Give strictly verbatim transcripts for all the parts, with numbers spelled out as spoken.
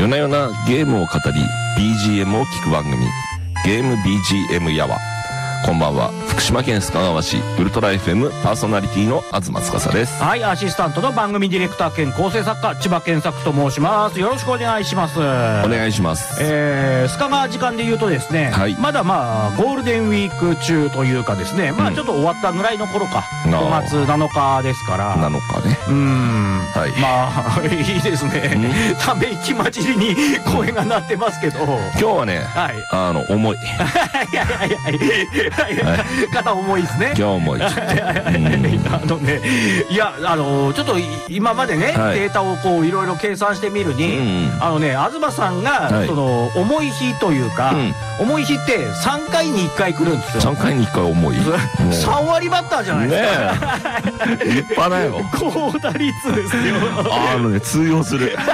夜な夜なゲームを語り ビージーエム を聞く番組ゲーム ビージーエム やわ。こんばんは、福島県須賀川市ウルトラ エフエム パーソナリティの東司です。 はい、アシスタントの番組ディレクター兼構成作家千葉健作と申します。よろしくお願いします。お願いします。 えー、須賀川時間で言うとですね、はい、まだまあゴールデンウィーク中というかですね、まあちょっと終わったぐらいの頃か、うん、ごがつなのかですからなのかね、 うーん、はい、まあいいですね、ため息混じりに声が鳴ってますけど、 今日はね、はい、あの重いいやいやいやはい、肩重いですね。 今日重いちょっとあのね、いやあのちょっと今までね、はい、データをこういろいろ計算してみるに、うん、あのね東さんが、はい、その重い日というか、うん、重い日ってさんかいにいっかい来るんですよ。 さんかいにいっかい重いさんわりバッターじゃないですかね。立派だよ。 高打率ですよ。 あのね、通用する。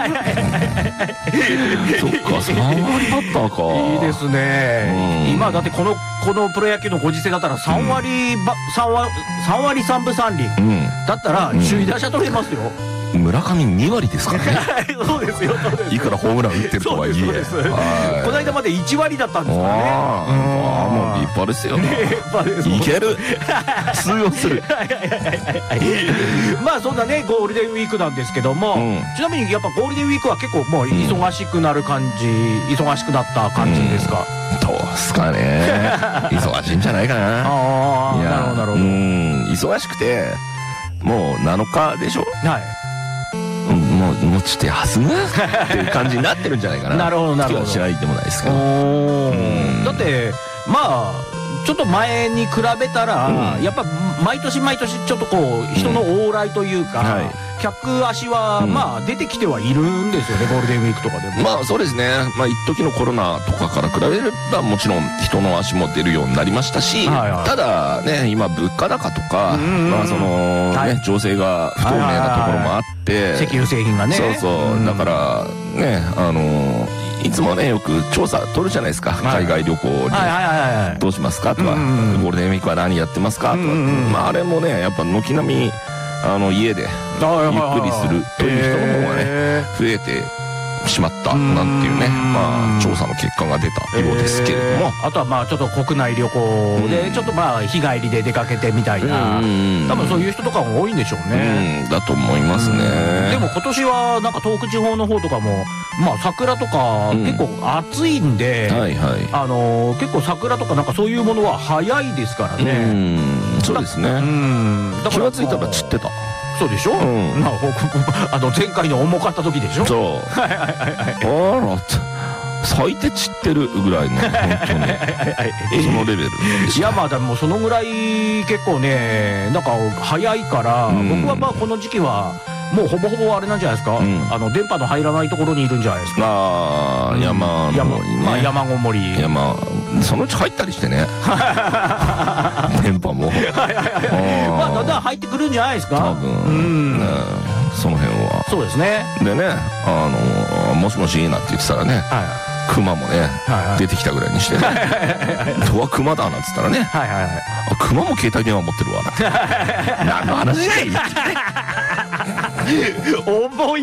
そっか、さんわりバッターか。 いいですね、うん、今だってこのこのプロ野球のご時世だったらさんわりば、うん、さんわりさんわりさんぶさんり、うん、だったら首位打者取れますよ、 うん、村上にわりですからね。 そうですよ、そうです。 いくらホームラン打ってるとはいえ、そうです、そうです。 この間までいちわりだったんですからね。ああ、もう立派ですよ。立派です。 いける。通用する。 まあそんなねゴールデンウィークなんですけども、うん、ちなみにやっぱゴールデンウィークは結構もう忙しくなる感じ、うん、忙しくなった感じですか？ どうすかね。忙しいんじゃないかな。 ああ、なるほどなるほど。 うん、忙しくてもうなのかでしょ。はい。もうもうちょっと休むっていう感じになってるんじゃないかな。 なるほどなるほど。 気はしないでもないですけど。 だってまあちょっと前に比べたら、うん、やっぱ毎年毎年ちょっとこう人の往来というか、うん、はい、客足は、うん、まあ出てきてはいるんですよね、ゴールデンウィークとかでも。 まあそうですね、まあ一時のコロナとかから比べればもちろん人の足も出るようになりましたし、はいはい、ただね今物価高とか、まあその、はい、ね情勢が不透明なところもあって、 石油製品がね、 そうそう、うん、だからねあのーいつもねよく調査取るじゃないですか、はい、海外旅行にどうしますかとか、ゴールデンウィークは何やってますかとか、まああれもねやっぱ軒並みあの家でゆっくりするという人の方がね増えてしまったなんていうね、まあ調査の結果が出たようですけれども、 あとはまあちょっと国内旅行でちょっとまあ日帰りで出かけてみたいな、多分そういう人とかも多いんでしょうね。 だと思いますね。 でも今年はなんか東北地方の方とかもまあ桜とか結構暑いんで、あの結構桜とかなんかそういうものは早いですからね。 そうですね。気がついたら散ってた。 そうでしょ、うん、あの前回の重かった時でしょ。 そうあら咲いて散ってるぐらいの本当にそのレベル。 いやまあでもそのぐらい結構ねなんか早いから、うん、僕はまあこの時期はもうほぼほぼあれなんじゃないですか、うん、あの電波の入らないところにいるんじゃないですか。 ああ、うん、山の森ね、 まあ、山ごもり山そのうち入ったりしてね電波もまあだんだん入ってくるんじゃないですか多分、うんね、その辺はそうですね。 でねあのもしもしなんて言ってたらね、はい、熊もね、はいはい、出てきたぐらいにしてね「とは熊だ」なんつったらね「はいはいはい、あ熊も携帯電話持ってるわ」なんて何の話だい重い